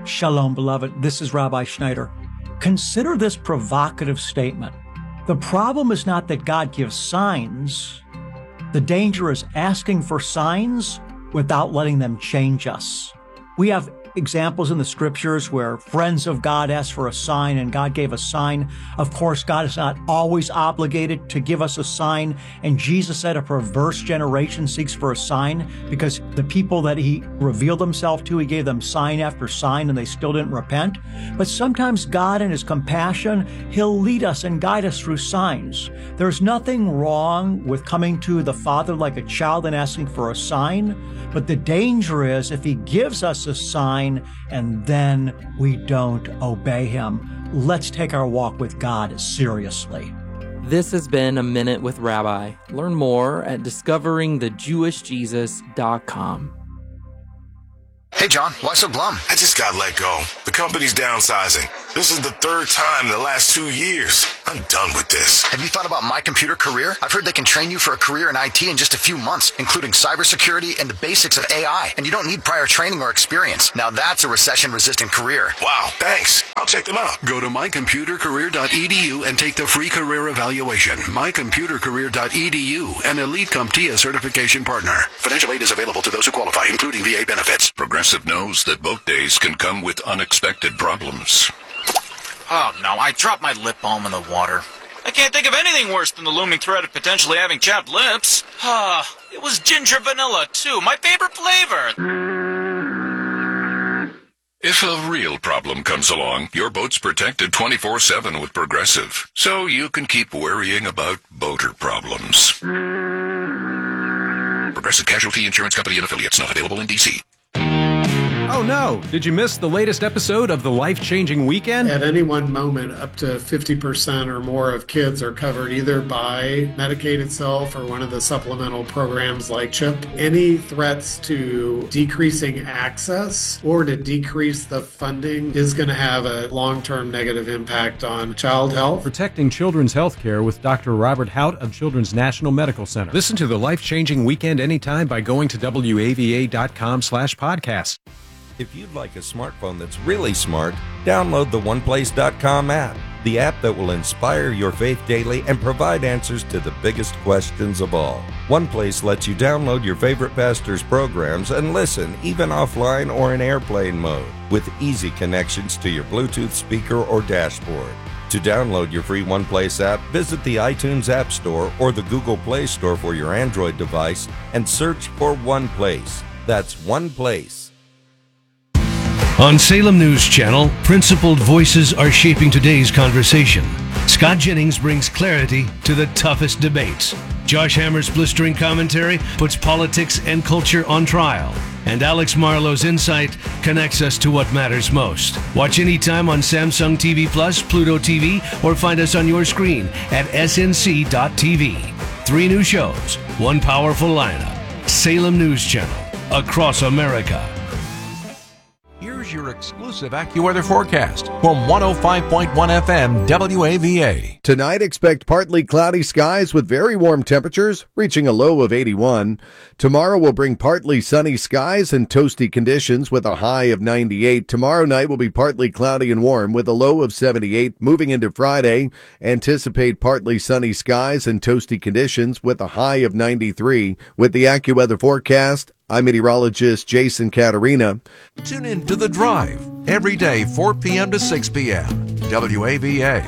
Shalom, beloved. This is Rabbi Schneider. Consider this provocative statement. The problem is not that God gives signs. The danger is asking for signs without letting them change us. We have examples in the scriptures where friends of God asked for a sign and God gave a sign. Of course, God is not always obligated to give us a sign. And Jesus said a perverse generation seeks for a sign because the people that he revealed himself to, he gave them sign after sign and they still didn't repent. But sometimes God in his compassion, he'll lead us and guide us through signs. There's nothing wrong with coming to the Father like a child and asking for a sign. But the danger is if he gives us a sign and then we don't obey him. Let's take our walk with God seriously. This has been A Minute with Rabbi. Learn more at discoveringthejewishjesus.com. Hey, John, why so glum? I just got let go. The company's downsizing. This is the third time in the last 2 years. I'm done with this. Have you thought about My Computer Career? I've heard they can train you for a career in IT in just a few months, including cybersecurity and the basics of AI. And you don't need prior training or experience. Now that's a recession-resistant career. Wow, thanks. I'll check them out. Go to mycomputercareer.edu and take the free career evaluation. mycomputercareer.edu, an Elite CompTIA certification partner. Financial aid is available to those who qualify, including VA benefits. Progressive knows that boat days can come with unexpected problems. Oh no, I dropped my lip balm in the water. I can't think of anything worse than the looming threat of potentially having chapped lips. It was ginger vanilla too, my favorite flavor. If a real problem comes along, your boat's protected 24/7 with Progressive, so you can keep worrying about boater problems. Progressive Casualty Insurance Company and Affiliates, not available in D.C. Oh no! Did you miss the latest episode of The Life-Changing Weekend? At any one moment, up to 50% or more of kids are covered either by Medicaid itself or one of the supplemental programs like CHIP. Any threats to decreasing access or to decrease the funding is going to have a long-term negative impact on child health. Protecting children's health care with Dr. Robert Hout of Children's National Medical Center. Listen to The Life-Changing Weekend anytime by going to WAVA.com/podcast. If you'd like a smartphone that's really smart, download the OnePlace.com app, the app that will inspire your faith daily and provide answers to the biggest questions of all. OnePlace lets you download your favorite pastor's programs and listen, even offline or in airplane mode, with easy connections to your Bluetooth speaker or dashboard. To download your free OnePlace app, visit the iTunes App Store or the Google Play Store for your Android device and search for OnePlace. That's OnePlace. On Salem News Channel, principled voices are shaping today's conversation. Scott Jennings brings clarity to the toughest debates. Josh Hammer's blistering commentary puts politics and culture on trial. And Alex Marlowe's insight connects us to what matters most. Watch anytime on Samsung TV Plus, Pluto TV, or find us on your screen at snc.tv. 3 new shows, 1 powerful lineup. Salem News Channel, across America. Here's your exclusive AccuWeather forecast from 105.1 FM WAVA. Tonight, expect partly cloudy skies with very warm temperatures, reaching a low of 81. Tomorrow will bring partly sunny skies and toasty conditions with a high of 98. Tomorrow night will be partly cloudy and warm with a low of 78. Moving into Friday, anticipate partly sunny skies and toasty conditions with a high of 93. With the AccuWeather forecast, I'm meteorologist Jason Caterina. Tune in to The Drive every day, 4 p.m. to 6 p.m. WAVA.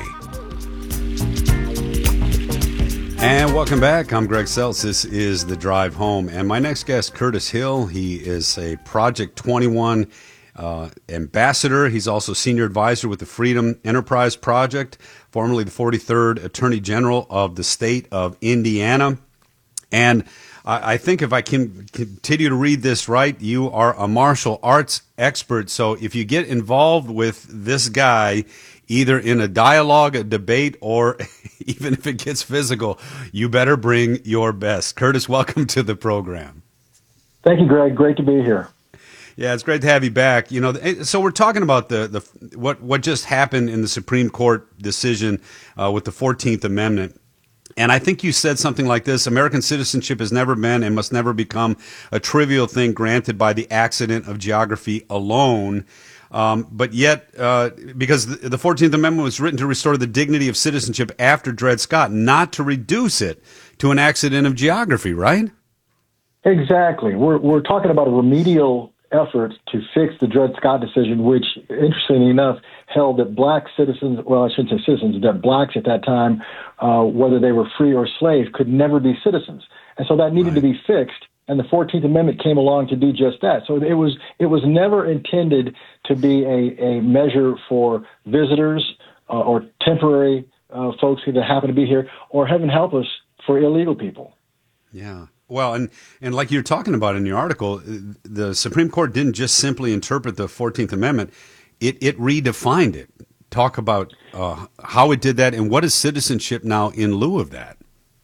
And welcome back. I'm Greg Seltz. This is The Drive Home. And my next guest, Curtis Hill. He is a Project 21 ambassador. He's also senior advisor with the Freedom Enterprise Project, formerly the 43rd Attorney General of the state of Indiana. And I think if I can continue to read this right, you are a martial arts expert. So if you get involved with this guy, either in a dialogue, a debate, or even if it gets physical, you better bring your best. Curtis, welcome to the program. Thank you, Greg. Great to be here. Yeah, it's great to have you back. You know, so we're talking about the what just happened in the Supreme Court decision with the 14th Amendment. And I think you said something like this: American citizenship has never been and must never become a trivial thing granted by the accident of geography alone. But yet, because the 14th Amendment was written to restore the dignity of citizenship after Dred Scott, not to reduce it to an accident of geography, right? Exactly. We're talking about a remedial effort to fix the Dred Scott decision, which, interestingly enough, held that black citizens, well, I shouldn't say citizens, that blacks at that time, whether they were free or slave, could never be citizens. And so that needed to be fixed, and the 14th Amendment came along to do just that. So it was never intended to be a measure for visitors or temporary folks who happen to be here, or heaven help us, for illegal people. Yeah. Well, and like you're talking about in your article, the Supreme Court didn't just simply interpret the 14th Amendment. It redefined it. Talk about how it did that, and what is citizenship now in lieu of that?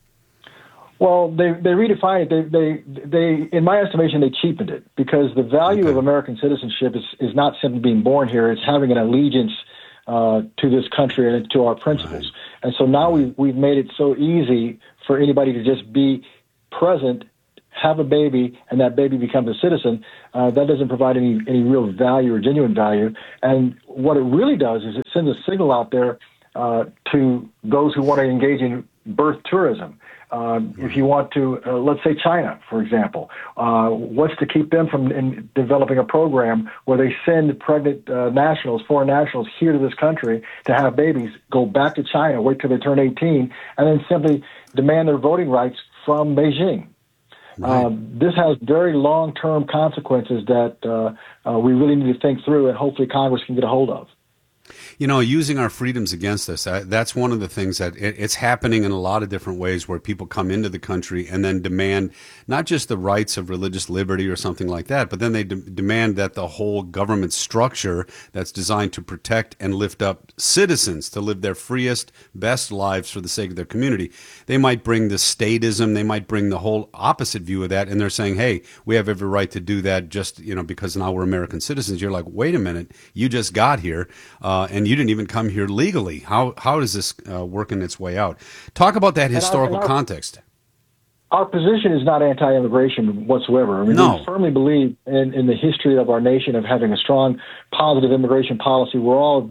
Well, they redefined it. They in my estimation, they cheapened it, because the value of American citizenship is not simply being born here; it's having an allegiance to this country and to our principles. Right. And so now we've made it so easy for anybody to just be present, have a baby, and that baby becomes a citizen. That doesn't provide any real value or genuine value. And what it really does is it sends a signal out there to those who want to engage in birth tourism. If you want to, let's say China, for example, what's to keep them from developing a program where they send pregnant nationals, foreign nationals, here to this country to have babies, go back to China, wait till they turn 18, and then simply demand their voting rights from Beijing. Right. This has very long-term consequences that we really need to think through, and hopefully Congress can get a hold of. You know, using our freedoms against us, that's one of the things that it's happening in a lot of different ways, where people come into the country and then demand not just the rights of religious liberty or something like that, but then they demand that the whole government structure that's designed to protect and lift up citizens to live their freest, best lives for the sake of their community. They might bring the statism, they might bring the whole opposite view of that, and they're saying, hey, we have every right to do that just, because now we're American citizens. You're like, wait a minute, you just got here, and you didn't even come here legally. How does this work in its way out? Talk about that historical context. Our position is not anti-immigration whatsoever. I mean, we firmly believe in the history of our nation of having a strong, positive immigration policy. We're all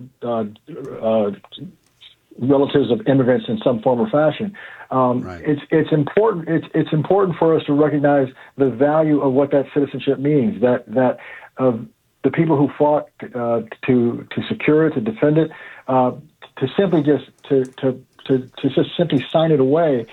relatives of immigrants in some form or fashion. Right. It's important. It's important for us to recognize the value of what that citizenship means. That the people who fought to secure it, to defend it, to simply just simply sign it away,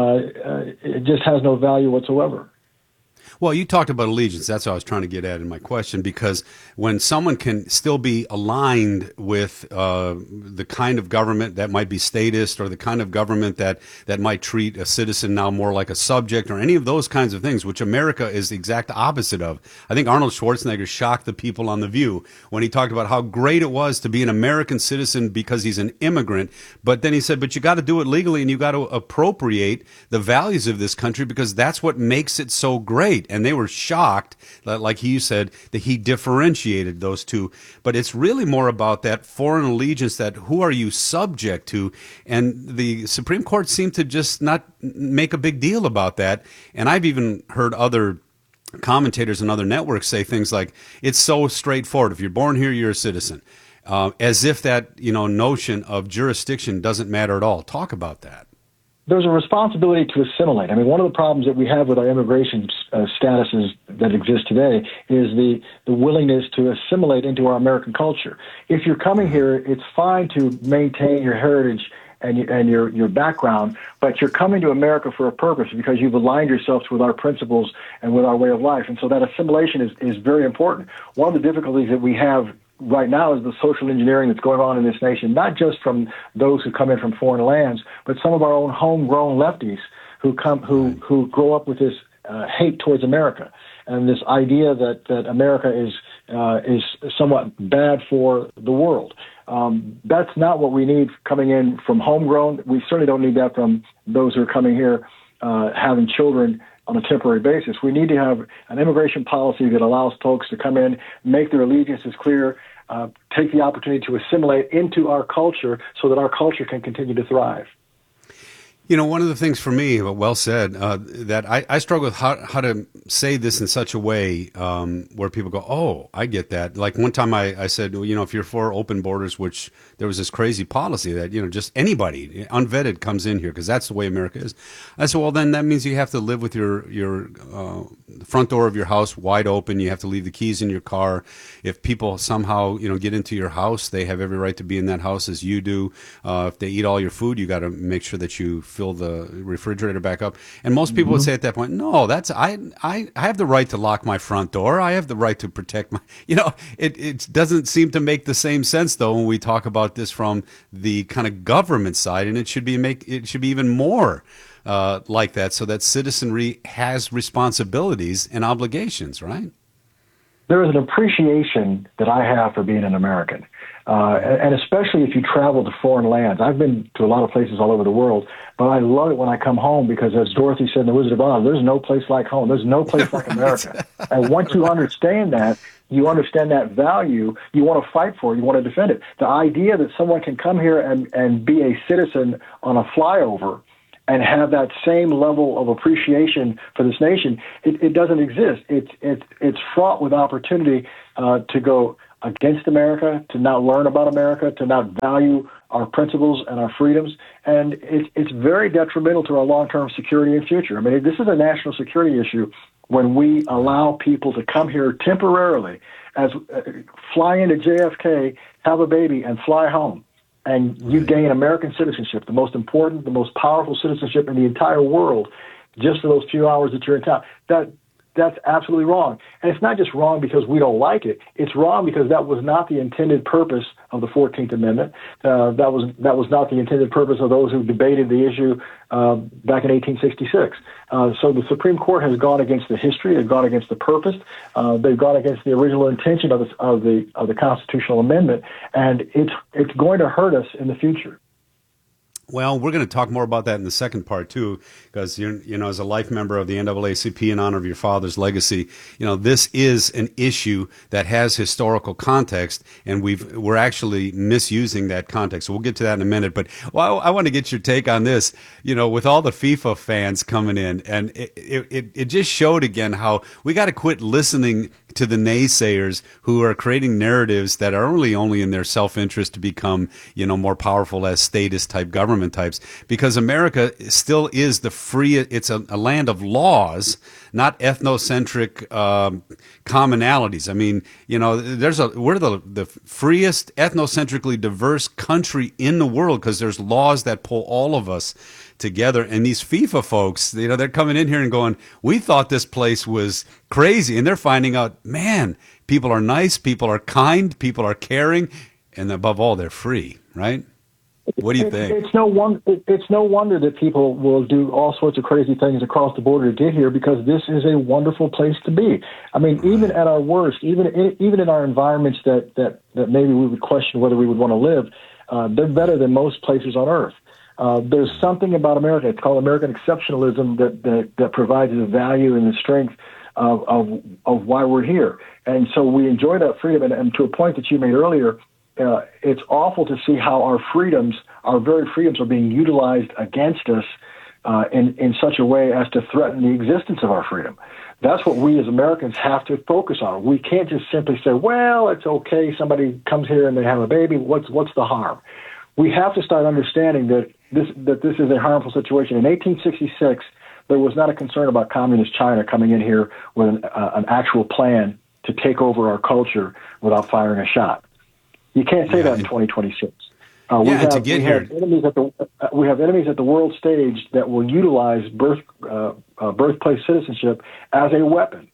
it just has no value whatsoever. Well, you talked about allegiance. That's what I was trying to get at in my question, because when someone can still be aligned with the kind of government that might be statist, or the kind of government that might treat a citizen now more like a subject, or any of those kinds of things, which America is the exact opposite of. I think Arnold Schwarzenegger shocked the people on The View when he talked about how great it was to be an American citizen because he's an immigrant. But then he said, but you got to do it legally, and you got to appropriate the values of this country, because that's what makes it so great. And they were shocked, like he said, that he differentiated those two. But it's really more about that foreign allegiance, that who are you subject to? And the Supreme Court seemed to just not make a big deal about that. And I've even heard other commentators and other networks say things like, it's so straightforward. If you're born here, you're a citizen. As if that notion of jurisdiction doesn't matter at all. Talk about that. There's a responsibility to assimilate. I mean, one of the problems that we have with our immigration statuses that exist today is the willingness to assimilate into our American culture. If you're coming here, it's fine to maintain your heritage and your background, but you're coming to America for a purpose, because you've aligned yourselves with our principles and with our way of life. And so that assimilation is very important. One of the difficulties that we have right now is the social engineering that's going on in this nation, not just from those who come in from foreign lands, but some of our own homegrown lefties who grow up with this hate towards America, and this idea that America is somewhat bad for the world. That's not what we need coming in from homegrown. We certainly don't need that from those who are coming here having children on a temporary basis. We need to have an immigration policy that allows folks to come in, make their allegiances clear, take the opportunity to assimilate into our culture so that our culture can continue to thrive. You know, one of the things for me, well said, that I struggle with how to say this in such a way where people go, oh, I get that. Like one time I said, well, you know, if you're for open borders, which there was this crazy policy that, you know, just anybody, unvetted, comes in here because that's the way America is. I said, well, then that means you have to live with your front door of your house wide open. You have to leave the keys in your car. If people somehow, you know, get into your house, they have every right to be in that house as you do. If they eat all your food, you got to make sure that you fill the refrigerator back up. And most people would say at that point, no, that's I have the right to lock my front door. I have the right to protect my, you know, it doesn't seem to make the same sense though when we talk about this from the kind of government side, and it should be even more like that, so that citizenry has responsibilities and obligations, right? There is an appreciation that I have for being an American. And especially if you travel to foreign lands. I've been to a lot of places all over the world, but I love it when I come home because, as Dorothy said in The Wizard of Oz, there's no place like home. There's no place like America. And once you understand that value, you want to fight for it, you want to defend it. The idea that someone can come here and be a citizen on a flyover and have that same level of appreciation for this nation, it doesn't exist. It's fraught with opportunity to go against America, to not learn about America, to not value our principles and our freedoms, and it's very detrimental to our long-term security and future. I mean, this is a national security issue when we allow people to come here temporarily, as fly into JFK, have a baby, and fly home. And you gain American citizenship, the most important, the most powerful citizenship in the entire world, just for those few hours that you're in town. That's absolutely wrong. And it's not just wrong because we don't like it. It's wrong because that was not the intended purpose of the 14th Amendment. That was not the intended purpose of those who debated the issue back in 1866. So the Supreme Court has gone against the history. They've gone against the purpose. They've gone against the original intention of the constitutional amendment, and it's going to hurt us in the future. Well, we're going to talk more about that in the second part too, because you know, as a life member of the NAACP in honor of your father's legacy, you know, this is an issue that has historical context, and we're actually misusing that context. So we'll get to that in a minute. But I want to get your take on this. You know, with all the FIFA fans coming in, and it just showed again how we got to quit listening to the naysayers who are creating narratives that are only in their self-interest to become, you know, more powerful as statist type government types, because America still is it's a land of laws, not ethnocentric commonalities. I mean, you know, we're the freest ethnocentrically diverse country in the world because there's laws that pull all of us together. And these FIFA folks, you know, they're coming in here and going, we thought this place was crazy. And they're finding out, man, people are nice, people are kind, people are caring, and above all, they're free, right? What do you think? It's no wonder that people will do all sorts of crazy things across the border to get here, because this is a wonderful place to be. I mean, even at our worst, even in our environments that maybe we would question whether we would want to live, they're better than most places on earth. There's something about America. It's called American exceptionalism that provides the value and the strength of why we're here. And so we enjoy that freedom. And to a point that you made earlier, it's awful to see how our very freedoms are being utilized against us in such a way as to threaten the existence of our freedom. That's what we as Americans have to focus on. We can't just simply say, well, it's okay, somebody comes here and they have a baby, what's the harm? We have to start understanding that this is a harmful situation. In 1866, there was not a concern about communist China coming in here with an actual plan to take over our culture without firing a shot. You can't say that in 2026. We have enemies at the world stage that will utilize birthplace citizenship as a weapon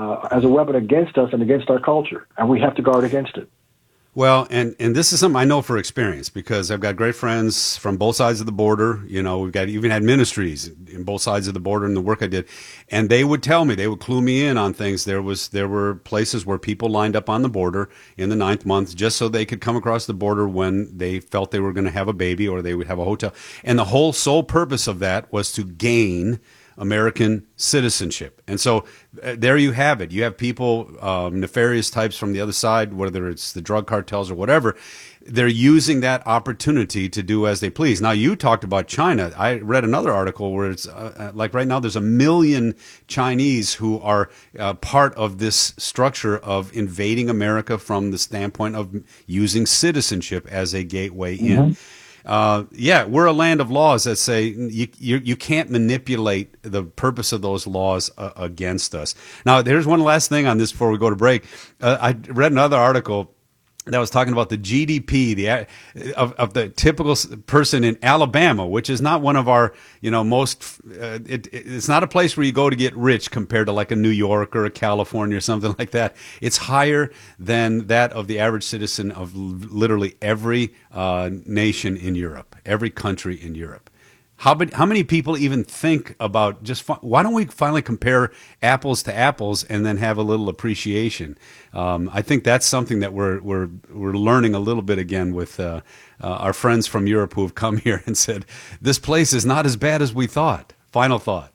against us and against our culture, and we have to guard against it. Well, and this is something I know for experience, because I've got great friends from both sides of the border. You know, we've got even had ministries in both sides of the border in the work I did, and they would tell me, they would clue me in on things. There were places where people lined up on the border in the 9th month just so they could come across the border when they felt they were going to have a baby or they would have a hotel. And the whole sole purpose of that was to gain American citizenship. And so there you have it. You have people, nefarious types from the other side, whether it's the drug cartels or whatever. They're using that opportunity to do as they please. Now, you talked about China. I read another article where it's like right now there's 1 million Chinese who are part of this structure of invading America from the standpoint of using citizenship as a gateway in. Yeah, we're a land of laws that say you can't manipulate the purpose of those laws against us. Now, there's one last thing on this before we go to break. I read another article that was talking about the GDP of the typical person in Alabama, which is not one of our, most. It's not a place where you go to get rich compared to like a New York or a California or something like that. It's higher than that of the average citizen of literally every nation in Europe, every country in Europe. How many people even think about why don't we finally compare apples to apples and then have a little appreciation? I think that's something that we're learning a little bit again with our friends from Europe who have come here and said this place is not as bad as we thought. Final thought.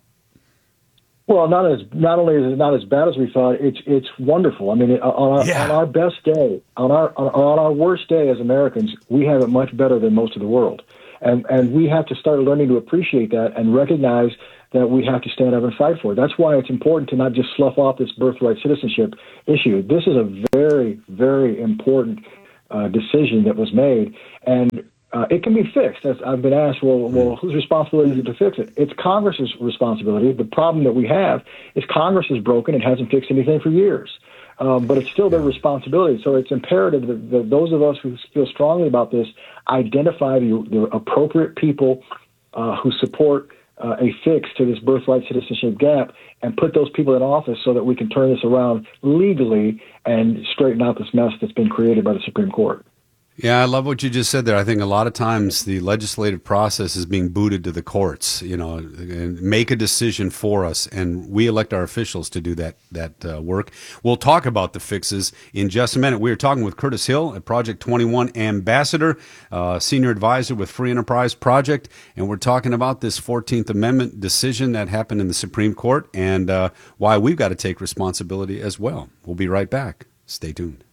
Well, not only is it not as bad as we thought, it's wonderful. I mean, on our best day, on our worst day as Americans, we have it much better than most of the world. And we have to start learning to appreciate that and recognize that we have to stand up and fight for it. That's why it's important to not just slough off this birthright citizenship issue. This is a very, very important decision that was made, and it can be fixed. As I've been asked, well, whose responsibility is it to fix it? It's Congress's responsibility. The problem that we have is Congress is broken and hasn't fixed anything for years. But it's still their responsibility. So it's imperative that those of us who feel strongly about this identify the appropriate people who support a fix to this birthright citizenship gap and put those people in office so that we can turn this around legally and straighten out this mess that's been created by the Supreme Court. Yeah, I love what you just said there. I think a lot of times the legislative process is being booted to the courts, and make a decision for us, and we elect our officials to do that work. We'll talk about the fixes in just a minute. We are talking with Curtis Hill, a Project 21 ambassador, senior advisor with Free Enterprise Project, and we're talking about this 14th Amendment decision that happened in the Supreme Court and why we've got to take responsibility as well. We'll be right back. Stay tuned.